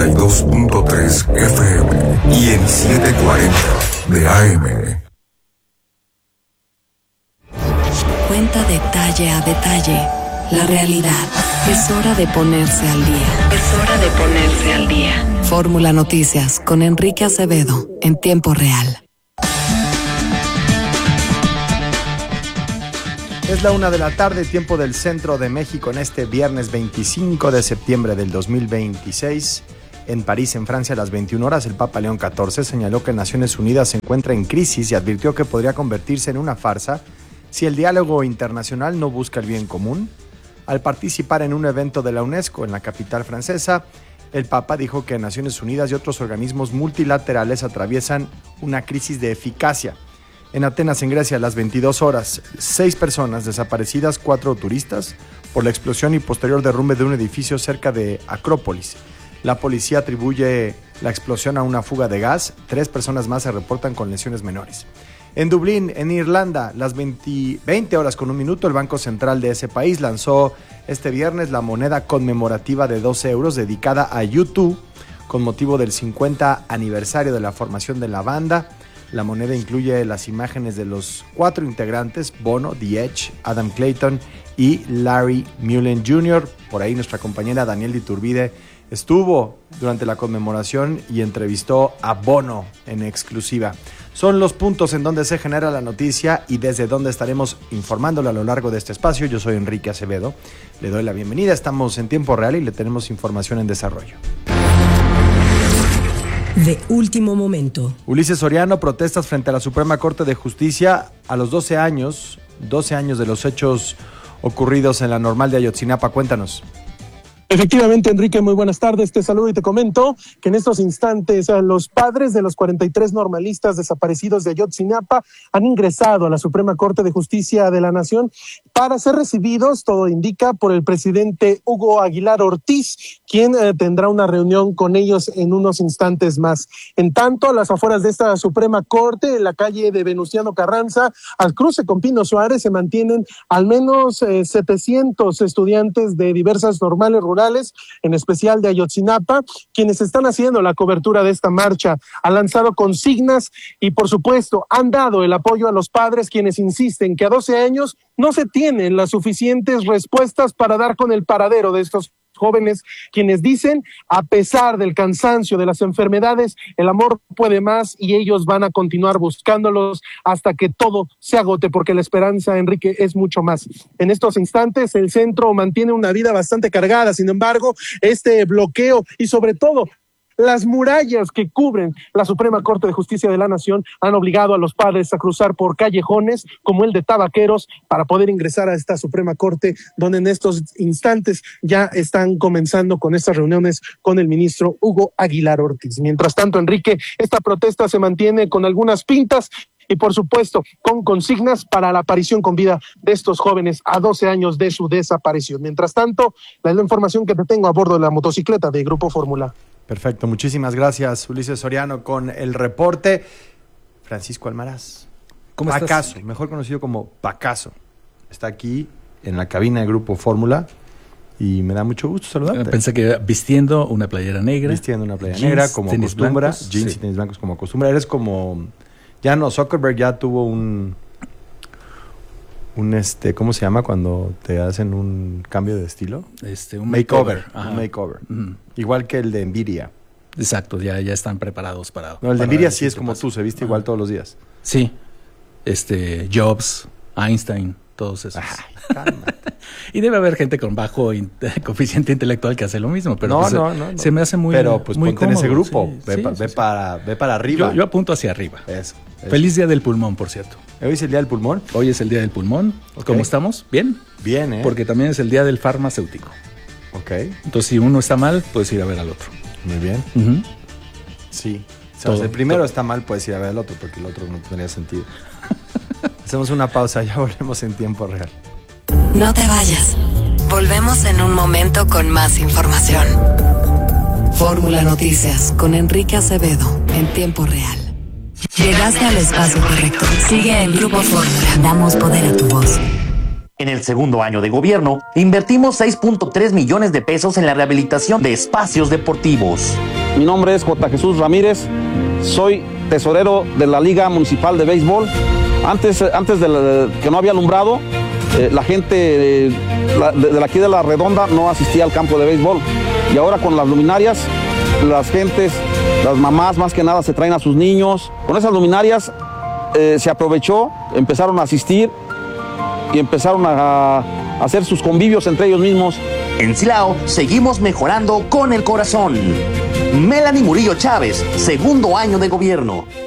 92.3 FM y en 740 de AM. Cuenta detalle a detalle la realidad. Es hora de ponerse al día. Es hora de ponerse al día. Fórmula Noticias con Enrique Acevedo en tiempo real. Es la 1 de la tarde, tiempo del centro de México, en este viernes 25 de septiembre del 2026. En París, en Francia, a las 21 horas, el Papa León XIV señaló que Naciones Unidas se encuentra en crisis y advirtió que podría convertirse en una farsa si el diálogo internacional no busca el bien común. Al participar en un evento de la UNESCO en la capital francesa, el Papa dijo que Naciones Unidas y otros organismos multilaterales atraviesan una crisis de eficacia. En Atenas, en Grecia, a las 22 horas, 6 personas desaparecidas, 4 turistas, por la explosión y posterior derrumbe de un edificio cerca de Acrópolis. La policía atribuye la explosión a una fuga de gas. 3 personas más se reportan con lesiones menores. En Dublín, en Irlanda, las 20 horas con un minuto, el Banco Central de ese país lanzó este viernes la moneda conmemorativa de 12 euros dedicada a U2 con motivo del 50 aniversario de la formación de la banda. La moneda incluye las imágenes de los 4 integrantes, Bono, The Edge, Adam Clayton y Larry Mullen Jr. Por ahí nuestra compañera Daniel de Iturbide estuvo durante la conmemoración y entrevistó a Bono en exclusiva. Son los puntos en donde se genera la noticia y desde donde estaremos informándole a lo largo de este espacio. Yo soy Enrique Acevedo, le doy la bienvenida. Estamos en tiempo real y le tenemos información en desarrollo. De último momento. Ulises Soriano, protestas frente a la Suprema Corte de Justicia a los 12 años de los hechos ocurridos en la Normal de Ayotzinapa. Cuéntanos. Efectivamente, Enrique, muy buenas tardes. Te saludo y te comento que en estos instantes los padres de los 43 normalistas desaparecidos de Ayotzinapa han ingresado a la Suprema Corte de Justicia de la Nación para ser recibidos, todo indica, por el presidente Hugo Aguilar Ortiz, quien tendrá una reunión con ellos en unos instantes más. En tanto, a las afueras de esta Suprema Corte, en la calle de Venustiano Carranza, al cruce con Pino Suárez, se mantienen al menos 700 estudiantes de diversas normales rurales, en especial de Ayotzinapa, quienes están haciendo la cobertura de esta marcha. Han lanzado consignas y, por supuesto, han dado el apoyo a los padres, quienes insisten que a 12 años no se tienen las suficientes respuestas para dar con el paradero de estos jóvenes, quienes dicen, a pesar del cansancio, de las enfermedades, el amor puede más y ellos van a continuar buscándolos hasta que todo se agote, porque la esperanza, Enrique, es mucho más. En estos instantes el centro mantiene una vida bastante cargada, sin embargo, este bloqueo y sobre todo las murallas que cubren la Suprema Corte de Justicia de la Nación han obligado a los padres a cruzar por callejones como el de Tabaqueros para poder ingresar a esta Suprema Corte, donde en estos instantes ya están comenzando con estas reuniones con el ministro Hugo Aguilar Ortiz. Mientras tanto, Enrique, esta protesta se mantiene con algunas pintas y, por supuesto, con consignas para la aparición con vida de estos jóvenes a 12 años de su desaparición. Mientras tanto, la información que te tengo a bordo de la motocicleta de Grupo Fórmula. Perfecto, muchísimas gracias, Ulises Soriano, con el reporte. Francisco Almaraz. ¿Cómo estás? Pacaso, mejor conocido como Pacaso. Está aquí en la cabina de Grupo Fórmula y me da mucho gusto saludarte. Pensé que vistiendo una playera negra. Vistiendo una playera negra, como acostumbra. Jeans y tenis blancos, como acostumbra. Eres como... Ya no, Zuckerberg ya tuvo un ¿cómo se llama cuando te hacen un cambio de estilo? Un makeover. Un makeover. Igual que el de Nvidia. Exacto, ya están preparados para... No, el de Nvidia sí es como tú, se viste igual todos los días. Sí. Jobs, Einstein, todos esos. Ay, cálmate. Y debe haber gente con bajo coeficiente intelectual que hace lo mismo, pero no. Se me hace muy Pero pues muy ponte en ese grupo, sí, ve para arriba. Yo apunto hacia arriba. Eso. Feliz Día del Pulmón, por cierto. ¿Hoy es el Día del Pulmón? Hoy es el Día del Pulmón. Okay. ¿Cómo estamos? ¿Bien? Bien, ¿eh? Porque también es el Día del Farmacéutico. Ok. Entonces, si uno está mal, puedes ir a ver al otro. Muy bien. Uh-huh. Sí. O sea, el primero está mal, puedes ir a ver al otro, porque el otro no tendría sentido. Hacemos una pausa, ya volvemos en tiempo real. No te vayas. Volvemos en un momento con más información. Fórmula Noticias con Enrique Acevedo en tiempo real. Llegaste al espacio correcto. Sigue en Grupo Fórmula. Damos poder a tu voz. En el segundo año de gobierno, invertimos 6.3 millones de pesos en la rehabilitación de espacios deportivos. Mi nombre es J. Jesús Ramírez, soy tesorero de la Liga Municipal de Béisbol. Antes de que no había alumbrado, la gente de aquí de la Redonda no asistía al campo de béisbol. Y ahora con las luminarias, las gentes, las mamás más que nada se traen a sus niños. Con esas luminarias se aprovechó, empezaron a asistir y empezaron a hacer sus convivios entre ellos mismos. En Silao seguimos mejorando con el corazón. Melanie Murillo Chávez, segundo año de gobierno.